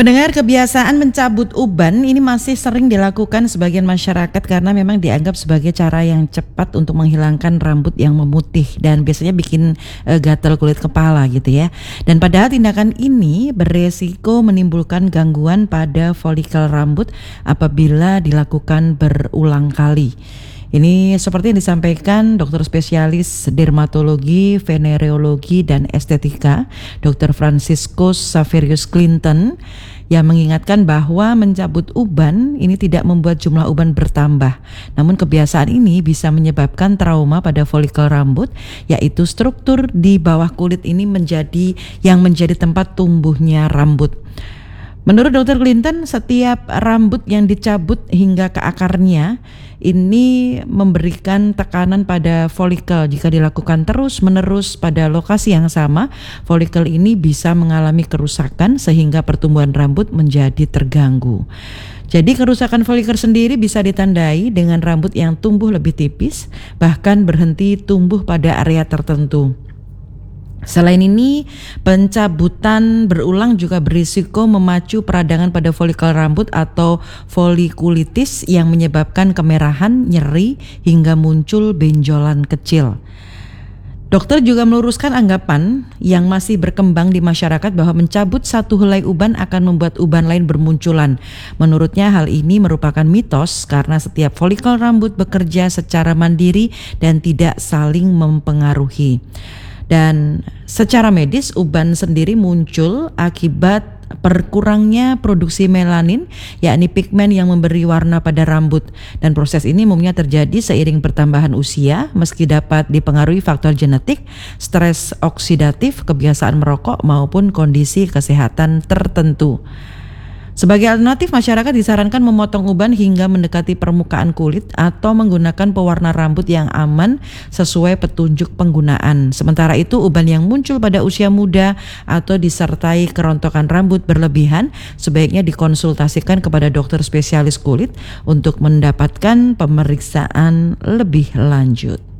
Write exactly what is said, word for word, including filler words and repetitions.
Pendengar, kebiasaan mencabut uban ini masih sering dilakukan sebagian masyarakat karena memang dianggap sebagai cara yang cepat untuk menghilangkan rambut yang memutih dan biasanya bikin e, gatal kulit kepala gitu ya. Dan padahal tindakan ini beresiko menimbulkan gangguan pada folikel rambut apabila dilakukan berulang kali. Ini seperti yang disampaikan dokter spesialis dermatologi, venereologi, dan estetika, dokter Franciscus Xaverius Clinton, yang mengingatkan bahwa mencabut uban ini tidak membuat jumlah uban bertambah. Namun kebiasaan ini bisa menyebabkan trauma pada folikel rambut, yaitu struktur di bawah kulit ini menjadi yang menjadi tempat tumbuhnya rambut. Menurut dokter Clinton, setiap rambut yang dicabut hingga ke akarnya ini memberikan tekanan pada folikel. Jika dilakukan terus-menerus pada lokasi yang sama, folikel ini bisa mengalami kerusakan sehingga pertumbuhan rambut menjadi terganggu. Jadi kerusakan folikel sendiri bisa ditandai dengan rambut yang tumbuh lebih tipis, bahkan berhenti tumbuh pada area tertentu. Selain ini, pencabutan berulang juga berisiko memacu peradangan pada folikel rambut atau folikulitis yang menyebabkan kemerahan, nyeri, hingga muncul benjolan kecil. Dokter juga meluruskan anggapan yang masih berkembang di masyarakat bahwa mencabut satu helai uban akan membuat uban lain bermunculan. Menurutnya hal ini merupakan mitos karena setiap folikel rambut bekerja secara mandiri dan tidak saling mempengaruhi. Dan secara medis uban sendiri muncul akibat berkurangnya produksi melanin, yakni pigmen yang memberi warna pada rambut. Dan proses ini umumnya terjadi seiring pertambahan usia, meski dapat dipengaruhi faktor genetik, stres oksidatif, kebiasaan merokok maupun kondisi kesehatan tertentu. Sebagai alternatif, masyarakat disarankan memotong uban hingga mendekati permukaan kulit atau menggunakan pewarna rambut yang aman sesuai petunjuk penggunaan. Sementara itu, uban yang muncul pada usia muda atau disertai kerontokan rambut berlebihan sebaiknya dikonsultasikan kepada dokter spesialis kulit untuk mendapatkan pemeriksaan lebih lanjut.